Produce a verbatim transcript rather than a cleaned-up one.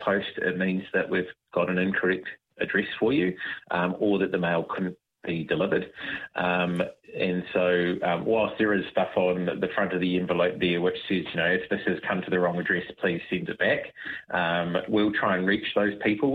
post, it means that we've got an incorrect address for you, um, or that the mail couldn't be delivered. Um, and so um, whilst there is stuff on the front of the envelope there which says, you know, if this has come to the wrong address, please send it back, um, we'll try and reach those people